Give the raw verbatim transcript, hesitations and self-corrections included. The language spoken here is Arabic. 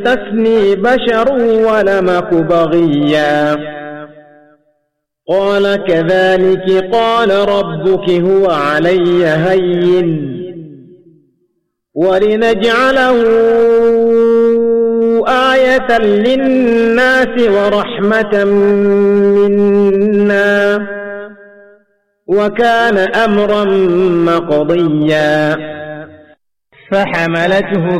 مسني بشر ولم أك بغيا قال كذلك قال ربك هو علي هين ولنجعله آية للناس ورحمة منا وكان أمرا مقضيا فحملته